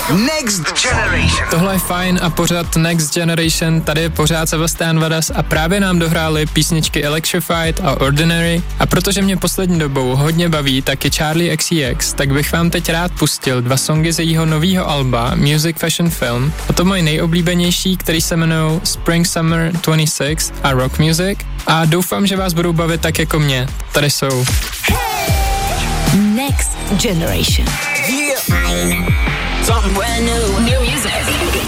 Next Generation. Tohle je fajn a pořád Next Generation, tady je pořád Sebastian Vadas a právě nám dohráli písničky Electrified a Ordinary a protože mě poslední dobou hodně baví taky Charli XCX, tak bych vám teď rád pustil 2 songy z jejího novýho alba Music Fashion Film, a to moje nejoblíbenější, který se jmenují Spring Summer 26 a Rock Music a doufám, že vás budou bavit tak jako mě. Tady jsou Next Generation. Yeah. Something brand new. New music.